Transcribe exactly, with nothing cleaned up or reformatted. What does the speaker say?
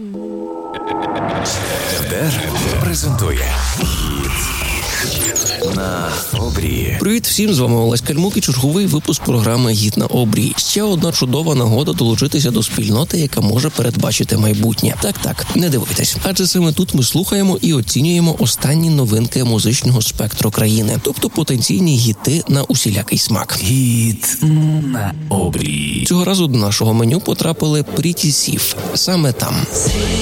ДЕР презентує «Гід на обрії». Привіт всім, з вами Олесь Кальмук і черговий випуск програми «Гід на обрії». Ще одна чудова нагода долучитися до спільноти, яка може передбачити майбутнє. Так-так, не дивуйтесь. Адже саме тут ми слухаємо і оцінюємо останні новинки музичного спектру країни. Тобто потенційні гіти на усілякий смак. «Гід на обрії». Цього разу до нашого меню потрапили Pretty Siv. Саме там.